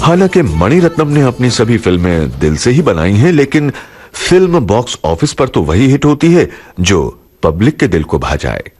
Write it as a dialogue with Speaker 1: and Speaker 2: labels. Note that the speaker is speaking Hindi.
Speaker 1: हालांकि मणिरत्नम ने अपनी सभी फिल्में दिल से ही बनाई हैं, लेकिन फिल्म बॉक्स ऑफिस पर तो वही हिट होती है जो पब्लिक के दिल को भा जाए।